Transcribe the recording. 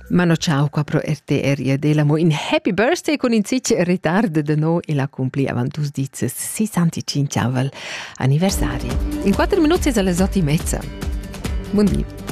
Mano ciao qua pro RTR delamo in happy birthday con in sic ritardo de no e la compli avantus dices 65 anniversari. In 4 minuti è alle 8:30. Buon dì.